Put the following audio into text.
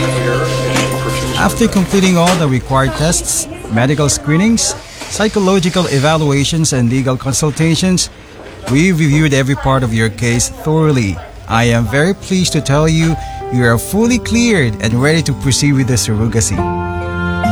After completing all the required tests, medical screenings, psychological evaluations, and legal consultations, we reviewed every part of your case thoroughly. I am very pleased to tell you you are fully cleared and ready to proceed with the surrogacy.